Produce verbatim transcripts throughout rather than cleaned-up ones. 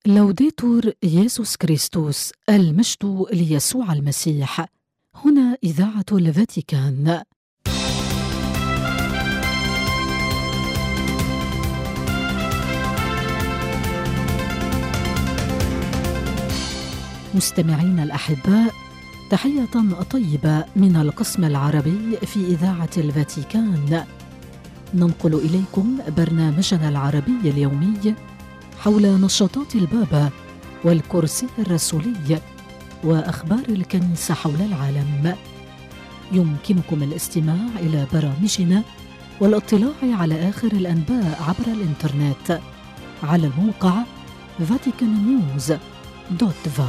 لوديتور يسوع كريستوس، المجد ليسوع المسيح. هنا إذاعة الفاتيكان. مستمعين الأحباء، تحية طيبة من القسم العربي في إذاعة الفاتيكان. ننقل إليكم برنامجنا العربي اليومي حول نشاطات البابا والكرسي الرسولي وأخبار الكنيسة حول العالم. يمكنكم الاستماع إلى برامجنا والاطلاع على آخر الأنباء عبر الإنترنت على الموقع فاتيكان نيوز دوت فا.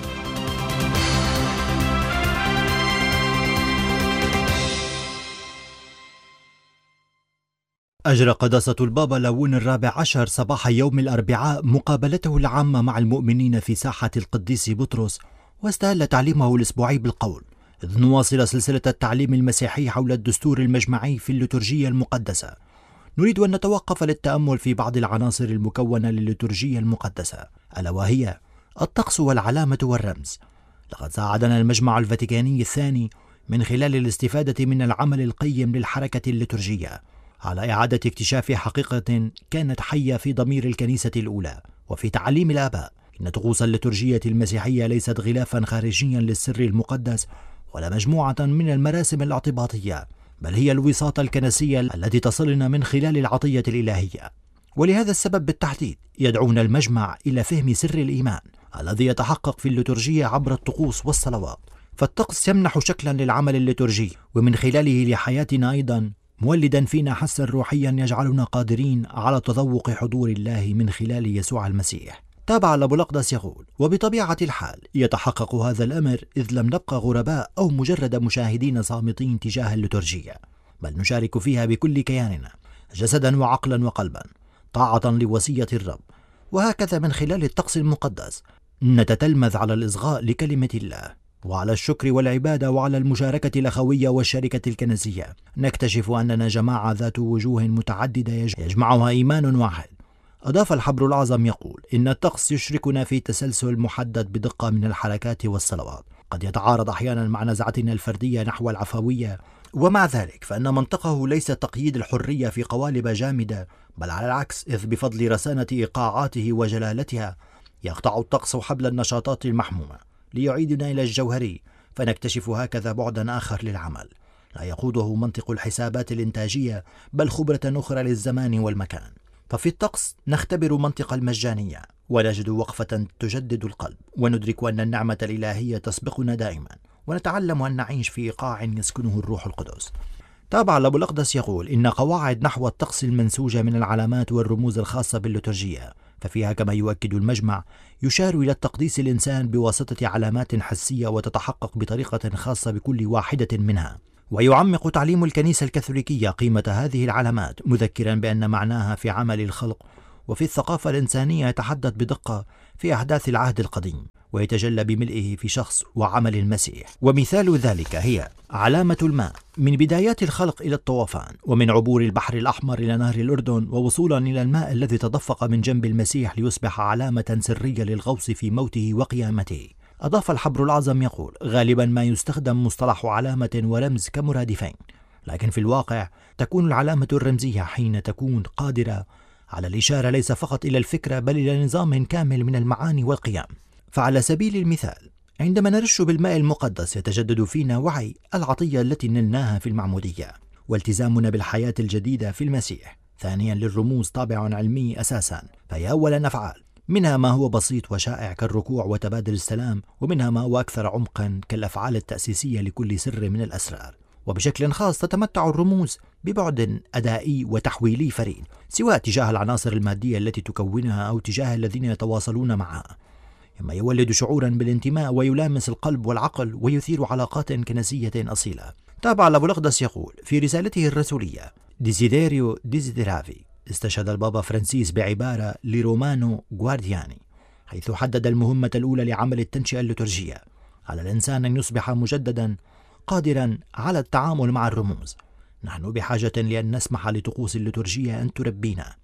أجرى قداسة البابا لاون الرابع عشر صباح يوم الأربعاء مقابلته العامة مع المؤمنين في ساحة القديس بطرس، واستهل تعليمه الأسبوعي بالقول: إذ نواصل سلسلة التعليم المسيحي حول الدستور المجمعي في الليتورجية المقدسة. نريد أن نتوقف للتأمل في بعض العناصر المكونة للليتورجية المقدسة، ألا وهي الطقس والعلامة والرمز. لقد ساعدنا المجمع الفاتيكاني الثاني من خلال الاستفادة من العمل القيم للحركة الليتورجية على إعادة اكتشاف حقيقة كانت حية في ضمير الكنيسة الأولى وفي تعليم الآباء: إن طقوس الليتورجية المسيحية ليست غلافا خارجيا للسر المقدس ولا مجموعة من المراسم الاعتباطية، بل هي الوساطة الكنسية التي تصلنا من خلال العطية الإلهية. ولهذا السبب بالتحديد يدعونا المجمع إلى فهم سر الإيمان الذي يتحقق في الليتورجية عبر الطقوس والصلوات. فالطقس يمنح شكلا للعمل الليتورجي ومن خلاله لحياتنا أيضا، مولدا فينا حسا روحيا يجعلنا قادرين على تذوق حضور الله من خلال يسوع المسيح. تابع الأب الأقدس يقول: وبطبيعة الحال يتحقق هذا الأمر إذ لم نبقى غرباء أو مجرد مشاهدين صامتين تجاه الليتورجية، بل نشارك فيها بكل كياننا جسدا وعقلا وقلبا طاعة لوصية الرب. وهكذا من خلال الطقس المقدس نتتلمذ على الإصغاء لكلمة الله وعلى الشكر والعبادة وعلى المشاركة الأخوية والشركة الكنسية. نكتشف أننا جماعة ذات وجوه متعددة يجمعها إيمان واحد. أضاف الحبر الأعظم يقول: إن الطقس يشركنا في تسلسل محدد بدقة من الحركات والصلوات، قد يتعارض أحيانا مع نزعتنا الفردية نحو العفوية، ومع ذلك فإن منطقه ليس تقييد الحرية في قوالب جامدة، بل على العكس، إذ بفضل رسانة إيقاعاته وجلالتها يقطع الطقس حبل النشاطات المحمومة ليعيدنا إلى الجوهري، فنكتشف هكذا بعدا آخر للعمل لا يقوده منطق الحسابات الإنتاجية بل خبرة أخرى للزمان والمكان. ففي الطقس نختبر منطق المجانية ونجد وقفة تجدد القلب، وندرك أن النعمة الإلهية تسبقنا دائما، ونتعلم أن نعيش في إيقاع يسكنه الروح القدس. تابع الأب الأقدس يقول: إن قواعد نحو الطقس المنسوجة من العلامات والرموز الخاصة بالليتورجية، ففيها كما يؤكد المجمع يشار إلى التقديس الإنسان بواسطة علامات حسية وتتحقق بطريقة خاصة بكل واحدة منها. ويعمق تعليم الكنيسة الكاثوليكية قيمة هذه العلامات، مذكرا بأن معناها في عمل الخلق وفي الثقافة الإنسانية يتحدث بدقة في أحداث العهد القديم ويتجلى بملئه في شخص وعمل المسيح. ومثال ذلك هي علامة الماء من بدايات الخلق إلى الطوفان، ومن عبور البحر الأحمر إلى نهر الأردن، ووصولا إلى الماء الذي تدفق من جنب المسيح ليصبح علامة سرية للغوص في موته وقيامته. أضاف الحبر الأعظم يقول: غالبا ما يستخدم مصطلح علامة ورمز كمرادفين، لكن في الواقع تكون العلامة الرمزية حين تكون قادرة على الإشارة ليس فقط إلى الفكرة بل إلى نظام كامل من المعاني والقيم. فعلى سبيل المثال، عندما نرش بالماء المقدس يتجدد فينا وعي العطية التي نلناها في المعمودية والتزامنا بالحياة الجديدة في المسيح. ثانيا، للرموز طابع علمي أساسا، فهي أولا أفعال، منها ما هو بسيط وشائع كالركوع وتبادل السلام، ومنها ما هو أكثر عمقا كالأفعال التأسيسية لكل سر من الأسرار. وبشكل خاص تتمتع الرموز ببعد أدائي وتحويلي فريد، سواء تجاه العناصر المادية التي تكونها أو تجاه الذين يتواصلون معها، مما يولد شعورا بالانتماء ويلامس القلب والعقل ويثير علاقات كنسية أصيلة. تابع الأب الأقدس يقول في رسالته الرسولية: ديزيديريو ديزيديرافي، استشهد البابا فرانسيس بعبارة لرومانو غواردياني، حيث حدد المهمة الأولى لعمل التنشئة الليتورجية: على الإنسان أن يصبح مجددا قادرا على التعامل مع الرموز. نحن بحاجة لأن نسمح لطقوس الليتورجية أن تربينا،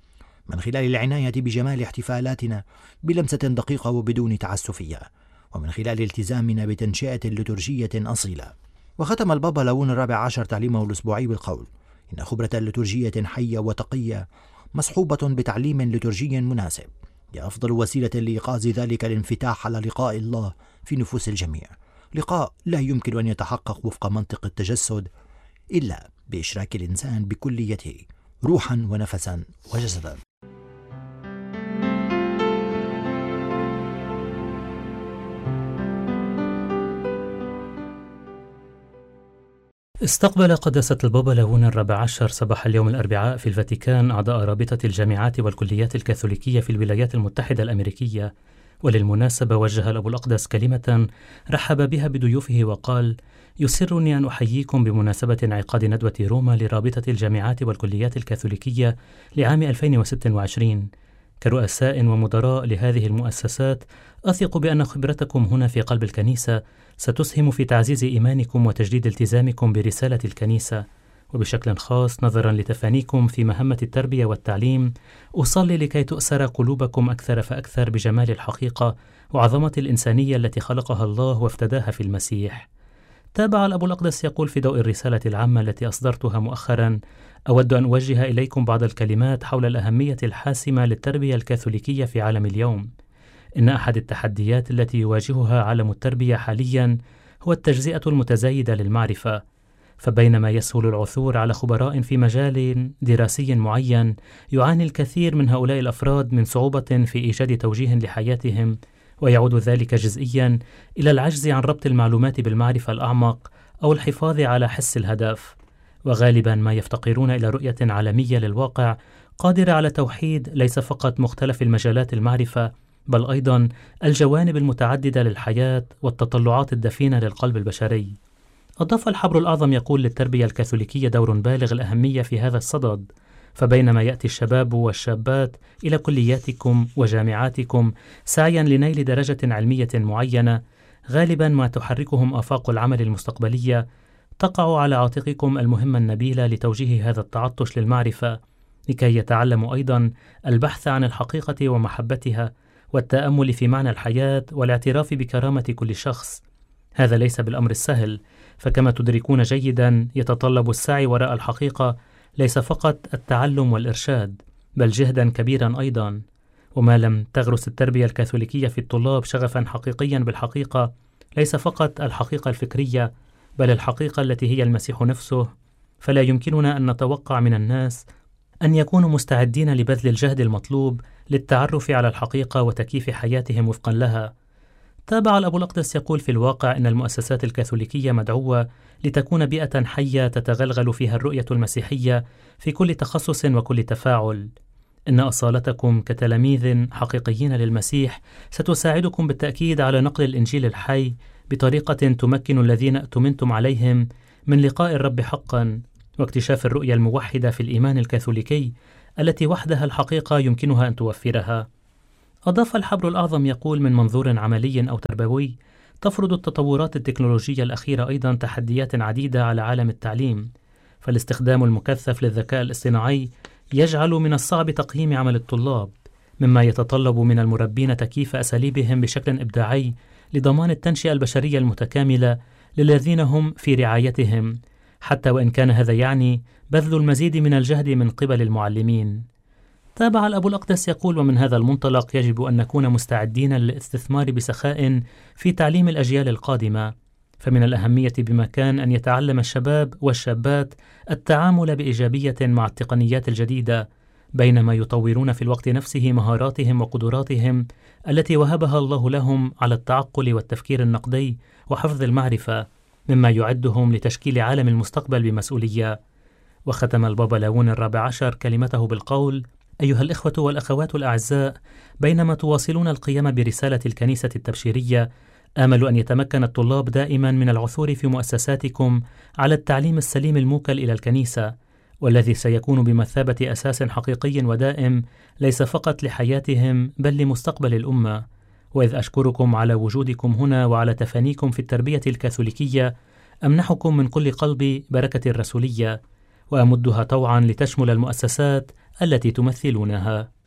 من خلال العناية بجمال احتفالاتنا بلمسة دقيقة وبدون تعسفية، ومن خلال التزامنا بتنشئة ليتورجية أصيلة. وختم البابا لاون الرابع عشر تعليمه الأسبوعي بالقول: إن خبرة ليتورجية حية وتقية مصحوبة بتعليم ليتورجي مناسب هي أفضل وسيلة لإيقاظ ذلك الانفتاح على لقاء الله في نفوس الجميع، لقاء لا يمكن أن يتحقق وفق منطق التجسد إلا بإشراك الإنسان بكليته روحا ونفسا وجسدا. استقبل قداسة البابا لاون الرابع عشر صباح اليوم الأربعاء في الفاتيكان أعضاء رابطة الجامعات والكليات الكاثوليكية في الولايات المتحدة الأمريكية، وللمناسبة وجه الأب الأقدس كلمة رحب بها بضيوفه وقال: يسرني أن أحييكم بمناسبة انعقاد ندوة روما لرابطة الجامعات والكليات الكاثوليكية لعام ألفين وستة وعشرين. كرؤساء ومدراء لهذه المؤسسات أثق بأن خبرتكم هنا في قلب الكنيسة ستسهم في تعزيز إيمانكم وتجديد التزامكم برسالة الكنيسة، وبشكل خاص نظرا لتفانيكم في مهمة التربية والتعليم أصلي لكي تؤثر قلوبكم أكثر فأكثر بجمال الحقيقة وعظمة الإنسانية التي خلقها الله وافتداها في المسيح. تابع الأب الأقدس يقول في ضوء الرسالة العامة التي أصدرتها مؤخرا: أود أن أوجه إليكم بعض الكلمات حول الأهمية الحاسمة للتربية الكاثوليكية في عالم اليوم. إن أحد التحديات التي يواجهها عالم التربية حاليا هو التجزئة المتزايدة للمعرفة، فبينما يسهل العثور على خبراء في مجال دراسي معين، يعاني الكثير من هؤلاء الأفراد من صعوبة في إيجاد توجيه لحياتهم، ويعود ذلك جزئيا إلى العجز عن ربط المعلومات بالمعرفة الأعمق أو الحفاظ على حس الهدف، وغالبا ما يفتقرون إلى رؤية عالمية للواقع قادرة على توحيد ليس فقط مختلف المجالات المعرفة بل أيضا الجوانب المتعددة للحياة والتطلعات الدفينة للقلب البشري. أضاف الحبر الأعظم يقول: للتربية الكاثوليكية دور بالغ الأهمية في هذا الصدد، فبينما يأتي الشباب والشابات إلى كلياتكم وجامعاتكم سعيا لنيل درجة علمية معينة، غالبا ما تحركهم آفاق العمل المستقبلية، تقع على عاتقكم المهمة النبيلة لتوجيه هذا التعطش للمعرفة لكي يتعلموا أيضا البحث عن الحقيقة ومحبتها والتأمل في معنى الحياة والاعتراف بكرامة كل شخص. هذا ليس بالأمر السهل، فكما تدركون جيدا يتطلب السعي وراء الحقيقة ليس فقط التعلم والإرشاد بل جهدا كبيرا أيضا. وما لم تغرس التربية الكاثوليكية في الطلاب شغفا حقيقيا بالحقيقة، ليس فقط الحقيقة الفكرية بل الحقيقة التي هي المسيح نفسه، فلا يمكننا أن نتوقع من الناس أن يكونوا مستعدين لبذل الجهد المطلوب للتعرف على الحقيقة وتكييف حياتهم وفقا لها. تابع الأب الأقدس يقول: في الواقع إن المؤسسات الكاثوليكية مدعوة لتكون بيئة حية تتغلغل فيها الرؤية المسيحية في كل تخصص وكل تفاعل. إن أصالتكم كتلاميذ حقيقيين للمسيح ستساعدكم بالتأكيد على نقل الإنجيل الحي بطريقة تمكن الذين اؤتمنتم عليهم من لقاء الرب حقا واكتشاف الرؤية الموحدة في الإيمان الكاثوليكي التي وحدها الحقيقة يمكنها أن توفرها. أضاف الحبر الأعظم يقول: من منظور عملي أو تربوي، تفرض التطورات التكنولوجية الأخيرة أيضا تحديات عديدة على عالم التعليم، فالاستخدام المكثف للذكاء الاصطناعي يجعل من الصعب تقييم عمل الطلاب، مما يتطلب من المربين تكييف أساليبهم بشكل إبداعي لضمان التنشئة البشرية المتكاملة للذين هم في رعايتهم، حتى وإن كان هذا يعني بذل المزيد من الجهد من قبل المعلمين. تابع الأب الأقدس يقول: ومن هذا المنطلق يجب أن نكون مستعدين للاستثمار بسخاء في تعليم الأجيال القادمة، فمن الأهمية بمكان أن يتعلم الشباب والشابات التعامل بإيجابية مع التقنيات الجديدة، بينما يطورون في الوقت نفسه مهاراتهم وقدراتهم التي وهبها الله لهم على التعقل والتفكير النقدي وحفظ المعرفة، مما يعدهم لتشكيل عالم المستقبل بمسؤولية. وختم البابا لاون الرابع عشر كلمته بالقول: أيها الإخوة والأخوات الأعزاء، بينما تواصلون القيام برسالة الكنيسة التبشيرية، آمل أن يتمكن الطلاب دائما من العثور في مؤسساتكم على التعليم السليم الموكل إلى الكنيسة، والذي سيكون بمثابة أساس حقيقي ودائم ليس فقط لحياتهم بل لمستقبل الأمة. وإذ أشكركم على وجودكم هنا وعلى تفانيكم في التربية الكاثوليكية، أمنحكم من كل قلبي بركة الرسولية، وأمدها طوعا لتشمل المؤسسات التي تمثلونها.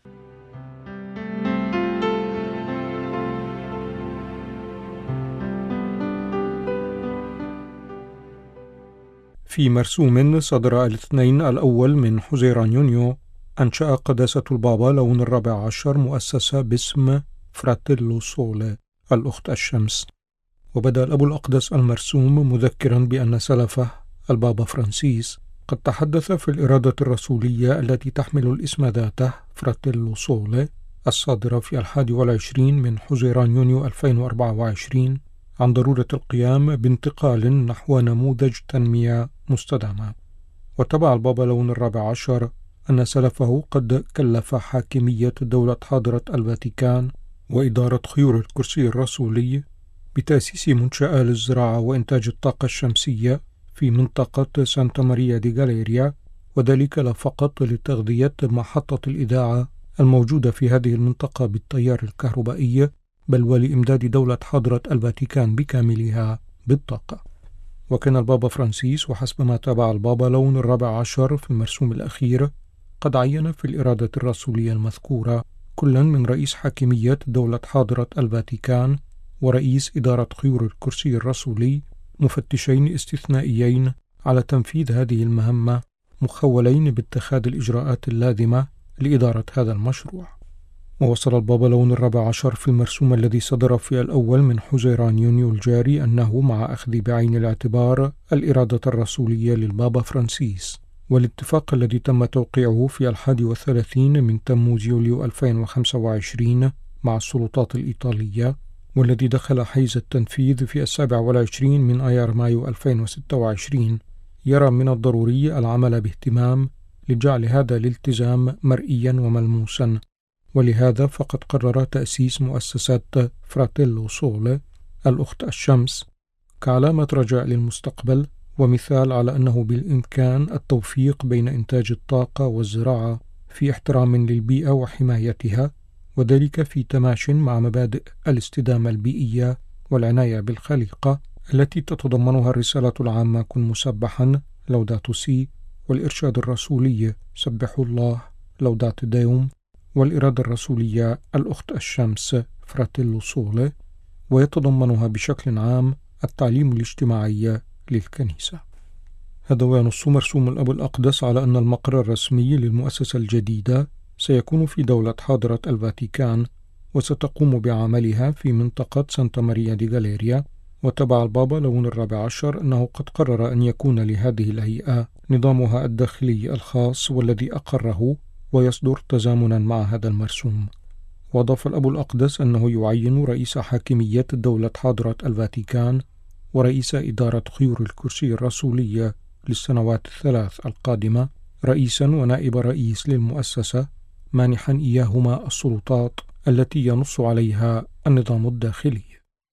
في مرسوم صدر الاثنين الأول من حزيران يونيو، أنشأ قداسة البابا لون الرابع عشر مؤسسة باسم فراتيلو سولي، الأخت الشمس. وبدأ الأب الأقدس المرسوم مذكرا بأن سلفه البابا فرانسيس قد تحدث في الإرادة الرسولية التي تحمل الاسم ذاته فراتيلو سولي الصادرة في الحادي والعشرين من حزيران يونيو ألفين وأربعة وعشرين عن ضرورة القيام بانتقال نحو نموذج تنمية مستدامة. وتبع البابا لون الرابع عشر أن سلفه قد كلف حاكمية دولة حاضرة الفاتيكان وإدارة خيور الكرسي الرسولي بتأسيس منشأة للزراعة وإنتاج الطاقة الشمسية في منطقة سانتا ماريا دي غاليريا، وذلك لا فقط لتغذية محطة الإذاعة الموجودة في هذه المنطقة بالتيار الكهربائي، بل ولإمداد دولة حاضرة الفاتيكان بكاملها بالطاقة. وكان البابا فرانسيس وحسب ما تابع البابا لون الرابع عشر في المرسوم الأخير قد عين في الإرادة الرسولية المذكورة كلا من رئيس حاكمية دولة حاضرة الفاتيكان ورئيس إدارة خيور الكرسي الرسولي مفتشين استثنائيين على تنفيذ هذه المهمة، مخولين باتخاذ الإجراءات اللازمة لإدارة هذا المشروع. ووصل البابا لون الرابع عشر في المرسوم الذي صدر في الأول من حزيران يونيو الجاري أنه مع أخذ بعين الاعتبار الإرادة الرسولية للبابا فرانسيس والاتفاق الذي تم توقيعه في الحادي والثلاثين من تموز يوليو ألفين وخمسة وعشرين مع السلطات الإيطالية، والذي دخل حيز التنفيذ في السابع والعشرين من أيار مايو ألفين وستة وعشرين، يرى من الضروري العمل باهتمام لجعل هذا الالتزام مرئيا وملموسا. ولهذا فقد قرر تأسيس مؤسسة فراتيلو سولي، الأخت الشمس، كعلامة رجاء للمستقبل ومثال على أنه بالإمكان التوفيق بين إنتاج الطاقة والزراعة في احترام للبيئة وحمايتها، وذلك في تماش مع مبادئ الاستدامة البيئية والعناية بالخليقة التي تتضمنها الرسالة العامة كن مسبحا لوداتو سي، والإرشاد الرسولي سبحوا الله لوداتو ديوم، والإرادة الرسولية الأخت الشمس فراتيلو سولي، ويتضمنها بشكل عام التعليم الاجتماعي للكنيسة. هذا وينص مرسوم الأب الأقدس على أن المقر الرسمي للمؤسسة الجديدة سيكون في دولة حاضرة الفاتيكان، وستقوم بعملها في منطقة سانتا ماريا دي غاليريا. وتبع البابا لون الرابع عشر أنه قد قرر أن يكون لهذه الهيئة نظامها الداخلي الخاص والذي أقره ويصدر تزامنا مع هذا المرسوم. وأضاف الأب الأقدس أنه يعين رئيس حاكمية دولة حاضرة الفاتيكان ورئيس إدارة خيور الكرسي الرسولية للسنوات الثلاث القادمة رئيسا ونائب رئيس للمؤسسة، مانحا إياهما السلطات التي ينص عليها النظام الداخلي.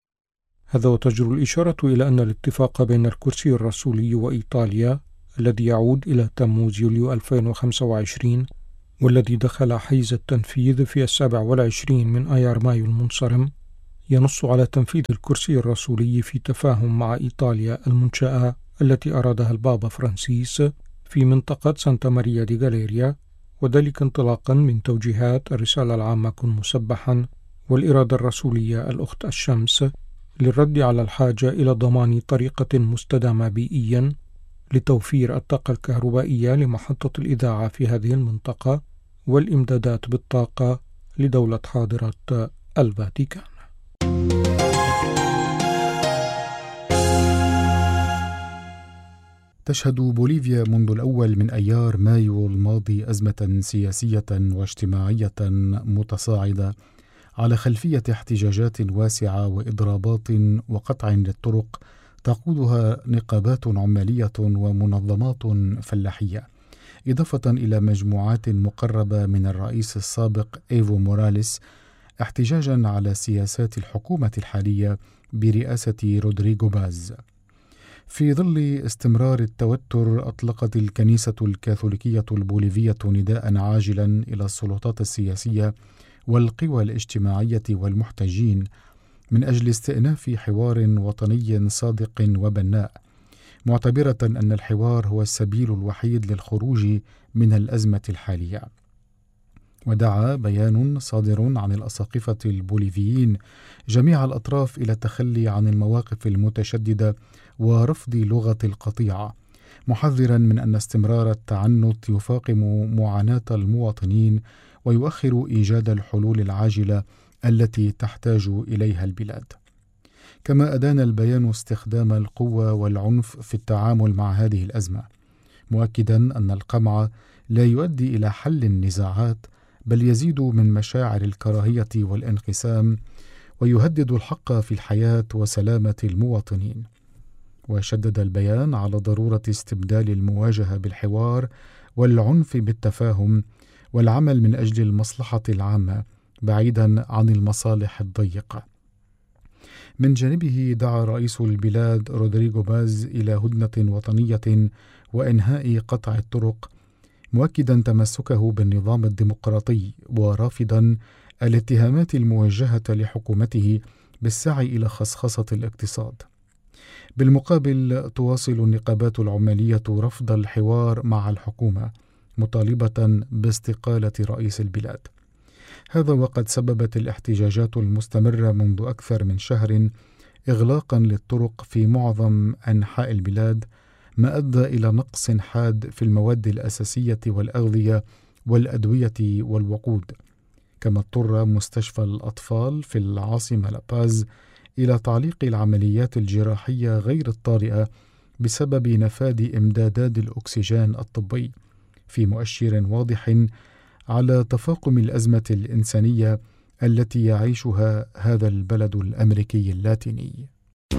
هذا وتجر الإشارة إلى أن الاتفاق بين الكرسي الرسولي وإيطاليا الذي يعود إلى تموز يوليو ألفين وخمسة وعشرين والذي دخل حيز التنفيذ في السابع والعشرين من أيار مايو المنصرم ينص على تنفيذ الكرسي الرسولي في تفاهم مع إيطاليا المنشأة التي أرادها البابا فرانسيس في منطقة سانتا ماريا دي غاليريا، وذلك انطلاقا من توجيهات الرسالة العامة كن مسبحا والإرادة الرسولية الأخت الشمس للرد على الحاجة إلى ضمان طريقة مستدامة بيئيا لتوفير الطاقة الكهربائية لمحطة الإذاعة في هذه المنطقة والإمدادات بالطاقة لدولة حاضرة الفاتيكان. تشهد بوليفيا منذ الأول من أيار مايو الماضي أزمة سياسية واجتماعية متصاعدة على خلفية احتجاجات واسعة وإضرابات وقطع للطرق تقودها نقابات عمالية ومنظمات فلاحية، إضافة إلى مجموعات مقربة من الرئيس السابق إيفو موراليس، احتجاجا على سياسات الحكومة الحالية برئاسة رودريغو باز. في ظل استمرار التوتر، أطلقت الكنيسة الكاثوليكية البوليفية نداء عاجلا إلى السلطات السياسية والقوى الاجتماعية والمحتجين من أجل استئناف حوار وطني صادق وبناء، معتبرة أن الحوار هو السبيل الوحيد للخروج من الأزمة الحالية. ودعا بيان صادر عن الأساقفة البوليفيين جميع الأطراف إلى التخلي عن المواقف المتشددة ورفض لغة القطيعة، محذرا من أن استمرار التعنت يفاقم معاناة المواطنين ويؤخر إيجاد الحلول العاجلة التي تحتاج إليها البلاد. كما أدان البيان استخدام القوة والعنف في التعامل مع هذه الأزمة، مؤكدا أن القمع لا يؤدي إلى حل النزاعات بل يزيد من مشاعر الكراهية والانقسام ويهدد الحق في الحياة وسلامة المواطنين. وشدد البيان على ضرورة استبدال المواجهة بالحوار والعنف بالتفاهم والعمل من أجل المصلحة العامة بعيدا عن المصالح الضيقة. من جانبه دعا رئيس البلاد رودريغو باز إلى هدنة وطنية وإنهاء قطع الطرق، مؤكدا تمسكه بالنظام الديمقراطي ورافضا الاتهامات الموجهة لحكومته بالسعي إلى خصخصة الاقتصاد. بالمقابل تواصل النقابات العمالية رفض الحوار مع الحكومة مطالبة باستقالة رئيس البلاد. هذا وقد سببت الاحتجاجات المستمرة منذ أكثر من شهر إغلاقا للطرق في معظم أنحاء البلاد، ما أدى إلى نقص حاد في المواد الأساسية والأغذية والأدوية والوقود. كما اضطر مستشفى الأطفال في العاصمة لاباز إلى تعليق العمليات الجراحية غير الطارئة بسبب نفاذ إمدادات الأكسجين الطبي، في مؤشر واضح على تفاقم الأزمة الإنسانية التي يعيشها هذا البلد الأمريكي اللاتيني.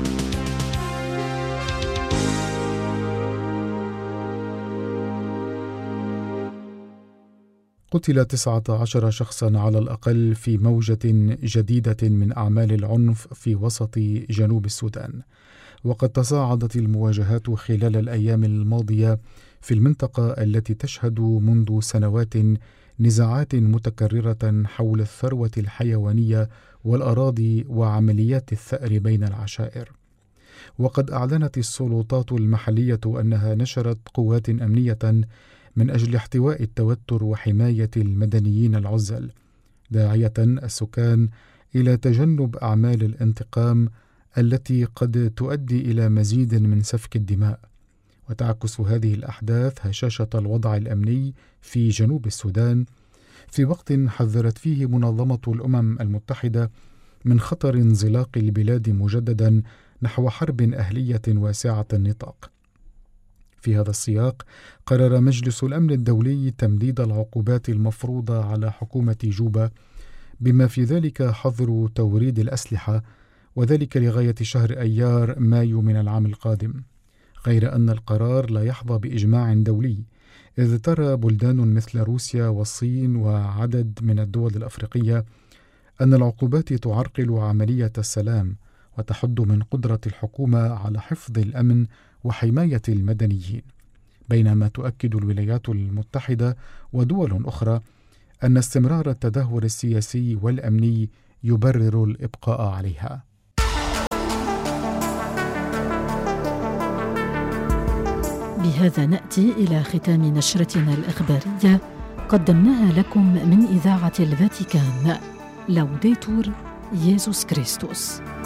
قتل تسعة عشر شخصا على الأقل في موجة جديدة من أعمال العنف في وسط جنوب السودان، وقد تصاعدت المواجهات خلال الأيام الماضية في المنطقة التي تشهد منذ سنوات نزاعات متكررة حول الثروة الحيوانية والأراضي وعمليات الثأر بين العشائر. وقد أعلنت السلطات المحلية أنها نشرت قوات أمنية من أجل احتواء التوتر وحماية المدنيين العزل، داعية السكان إلى تجنب أعمال الانتقام التي قد تؤدي إلى مزيد من سفك الدماء. وتعكس هذه الأحداث هشاشة الوضع الأمني في جنوب السودان في وقت حذرت فيه منظمة الأمم المتحدة من خطر انزلاق البلاد مجددا نحو حرب أهلية واسعة النطاق. في هذا السياق قرر مجلس الأمن الدولي تمديد العقوبات المفروضة على حكومة جوبا بما في ذلك حظر توريد الأسلحة، وذلك لغاية شهر أيار مايو من العام القادم، غير أن القرار لا يحظى بإجماع دولي، إذ ترى بلدان مثل روسيا والصين وعدد من الدول الأفريقية أن العقوبات تعرقل عملية السلام وتحد من قدرة الحكومة على حفظ الأمن وحماية المدنيين، بينما تؤكد الولايات المتحدة ودول أخرى أن استمرار التدهور السياسي والأمني يبرر الإبقاء عليها. بهذا نأتي إلى ختام نشرتنا الإخبارية قدمناها لكم من إذاعة الفاتيكان. لوديتور يسوع كريستوس.